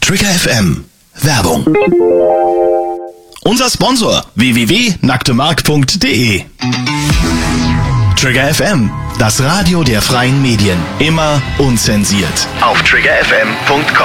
Trigger FM Werbung. Unser Sponsor www.nacktemark.de. Trigger FM, das Radio der freien Medien. Immer unzensiert. Auf triggerfm.com.